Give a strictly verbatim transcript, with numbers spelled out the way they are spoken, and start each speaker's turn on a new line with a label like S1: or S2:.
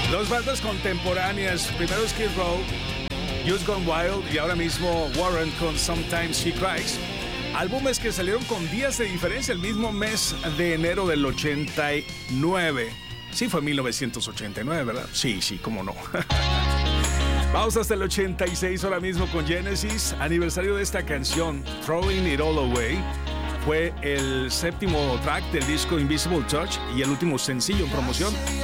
S1: Dos bandas contemporáneas, primero Skid Row, Youth Gone Wild y ahora mismo Warren con Sometimes She Cries. Álbumes que salieron con días de diferencia, el mismo mes de enero del ochenta y nueve. Sí, fue mil novecientos ochenta y nueve, ¿verdad? Sí, sí, cómo no. Vamos hasta el ochenta y seis ahora mismo con Genesis, aniversario de esta canción, Throwing It All Away. Fue el séptimo track del disco Invisible Touch y el último sencillo en promoción.